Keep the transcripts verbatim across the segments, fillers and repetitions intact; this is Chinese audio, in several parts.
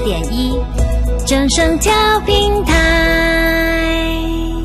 点一，正声调频台。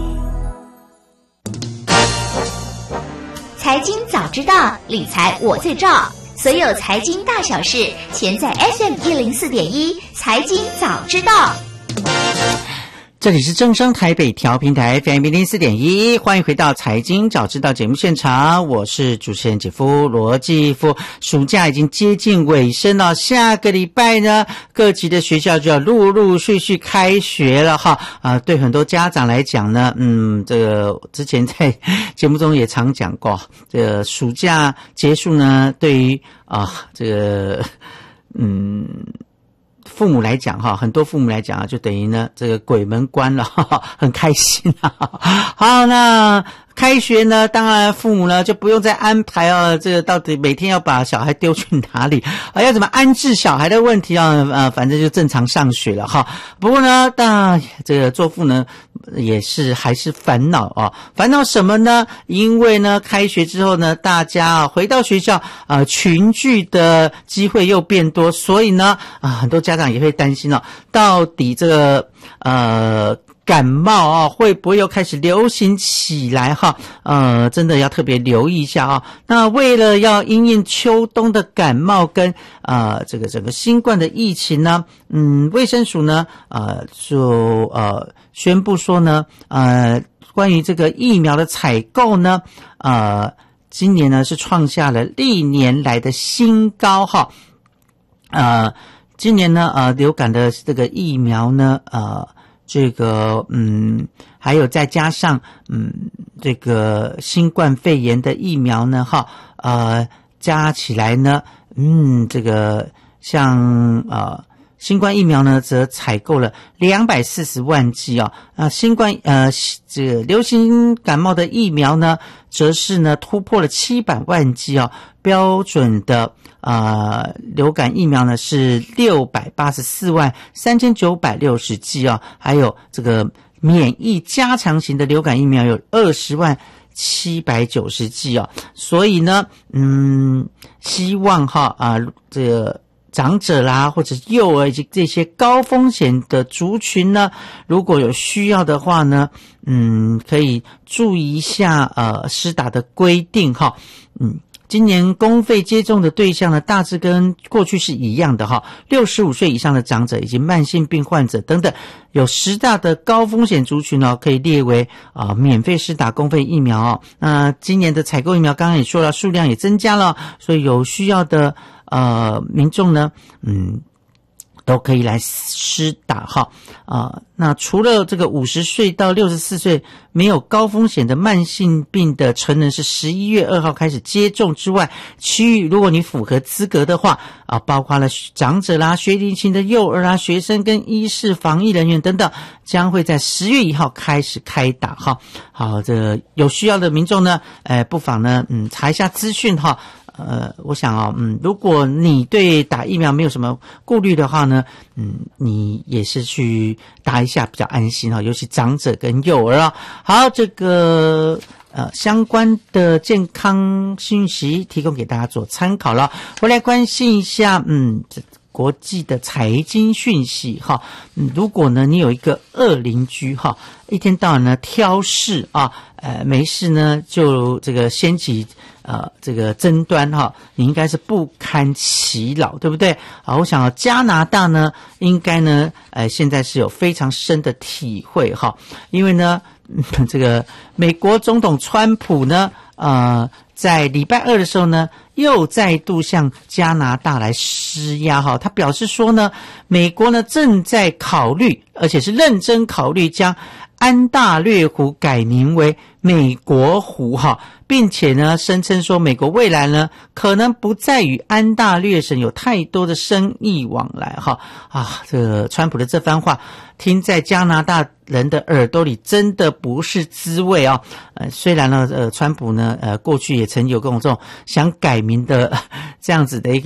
财经早知道，理财我最照。所有财经大小事，全在 F M 一零四点一财经早知道。 这里是正声台北调频台 F M 一零四点一，欢迎回到财经早知道节目现场，我是主持人姐夫罗继夫。暑假已经接近尾声了，下个礼拜呢，各级的学校就要陆陆续续开学了哈。啊、呃，对很多家长来讲呢，嗯，这个之前在节目中也常讲过，这个暑假结束呢，对于啊、呃、这个嗯。父母来讲哈，很多父母来讲啊，就等于呢这个鬼门关了，哈哈，很开心啊。好，那开学呢，当然父母呢就不用再安排啊，这个到底每天要把小孩丢去哪里啊，要怎么安置小孩的问题啊，呃，反正就正常上学了哈。不过呢，当这个做父呢也是还是烦恼啊，烦恼什么呢？因为呢开学之后呢，大家啊回到学校啊、呃，群聚的机会又变多，所以呢啊，很多家长也会担心哦，到底这个呃。感冒啊，会不会又开始流行起来哈？呃，真的要特别留意一下啊。那为了要因应秋冬的感冒跟呃这个整个新冠的疫情呢，嗯，卫生署呢呃就呃宣布说呢，呃关于这个疫苗的采购呢，呃今年呢是创下了历年来的新高哈。呃，今年呢呃流感的这个疫苗呢呃。这个嗯，还有再加上嗯，这个新冠肺炎的疫苗呢，哈，呃，加起来呢，嗯，这个像呃，新冠疫苗呢，则采购了两百四十万剂啊，啊，新冠呃，这个流行感冒的疫苗呢，则是呢突破了七百万剂啊，标准的。呃，流感疫苗呢是六百八十四万三千九百六十剂啊，还有这个免疫加强型的流感疫苗有二十万七百九十剂啊，所以呢，嗯，希望哈啊、呃，这个长者啦或者幼儿以及这些高风险的族群呢，如果有需要的话呢，嗯，可以注意一下呃施打的规定哈，嗯。今年公费接种的对象呢，大致跟过去是一样的哈，六十五岁以上的长者以及慢性病患者等等，有十大的高风险族群哦，可以列为啊、呃、免费施打公费疫苗哦。那今年的采购疫苗刚刚也说了，数量也增加了，所以有需要的呃民众呢，嗯。都可以来施打哈啊、呃，那除了这个五十岁到六十四岁没有高风险的慢性病的成人是十一月二号开始接种之外，其余如果你符合资格的话啊，包括了长者啦、学龄前的幼儿啦、学生跟医事防疫人员等等，将会在十月一号开始开打哈。好，这个有需要的民众呢，呃，不妨呢，嗯，查一下资讯哈。呃，我想啊、哦，嗯，如果你对打疫苗没有什么顾虑的话呢，嗯，你也是去打一下比较安心哈、哦，尤其长者跟幼儿啊。好，这个呃相关的健康信息提供给大家做参考了。我来关心一下，嗯，这国际的财经讯息哈，嗯，如果呢你有一个恶邻居哈，一天到晚呢挑事啊，呃，没事呢就这个掀起。呃，这个争端哈，你应该是不堪其扰，对不对？啊，我想加拿大呢，应该呢，呃，现在是有非常深的体会哈，因为呢，嗯、这个美国总统川普呢，呃，在礼拜二的时候呢，又再度向加拿大来施压哈，他表示说呢，美国呢正在考虑，而且是认真考虑将安大略湖改名为美国湖哈。并且呢，声称说美国未来呢可能不再与安大略省有太多的生意往来哈啊，这个川普的这番话听在加拿大人的耳朵里真的不是滋味啊。呃，虽然呢，呃，川普呢，呃，过去也曾有跟我这种想改名的这样子的一个。